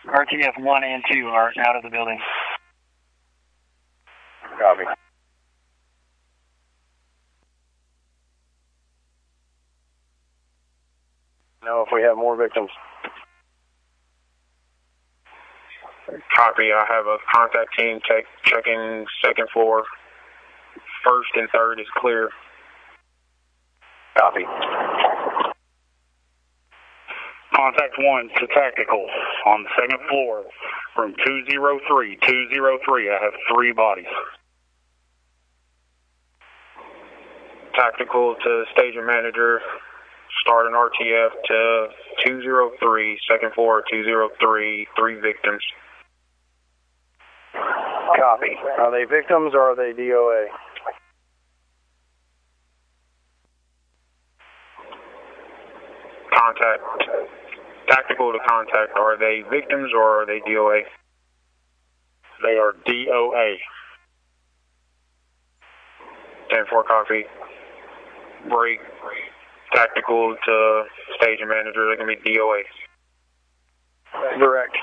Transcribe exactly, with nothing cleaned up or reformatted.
R T F one and two are out of the building. Copy. Know if we have more victims. Copy. I have a contact team check, checking second floor. First and third is clear. Copy. Contact one to tactical on the second floor, room two zero three. two zero three, I have three bodies. Tactical to station manager, start an R T F to two zero three, second floor, two zero three, three victims. Copy. Are they victims or are they D O A? Contact. Tactical to contact. Are they victims or are they D O A? They are D O A. ten four copy. Break. Tactical to station manager. They can be D O A. Direct.